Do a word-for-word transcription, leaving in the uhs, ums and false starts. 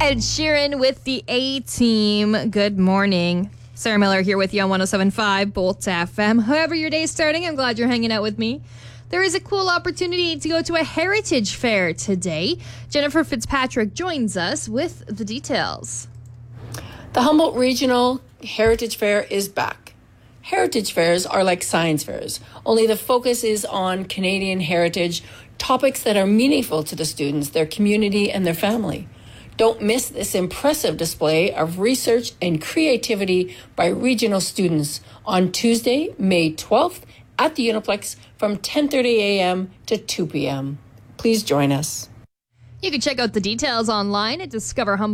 Ed Sheeran with the A-Team. Good morning. Sarah Miller here with you on one oh seven point five Bolt F M. However your day's starting, I'm glad you're hanging out with me. There is a cool opportunity to go to a heritage fair today. Jennifer Fitzpatrick joins us with the details. The Humboldt Regional Heritage Fair is back. Heritage fairs are like science fairs, only the focus is on Canadian heritage, topics that are meaningful to the students, their community, and their family. Don't miss this impressive display of research and creativity by regional students on Tuesday, May twelfth at the Uniplex from ten thirty a.m. to two p.m. Please join us. You can check out the details online at Discover Humboldt.